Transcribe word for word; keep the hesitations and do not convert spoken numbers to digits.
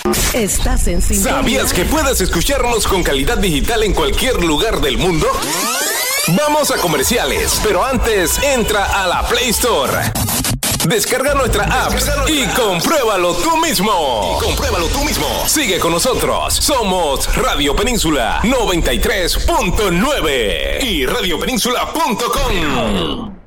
Estás en sintonía. ¿Sabías que puedes escucharnos con calidad digital en cualquier lugar del mundo? Vamos a comerciales, pero antes entra a la Play Store. Descarga nuestra app y compruébalo tú mismo. Y compruébalo tú mismo. Sigue con nosotros. Somos Radio Península noventa y tres punto nueve y radio península punto com.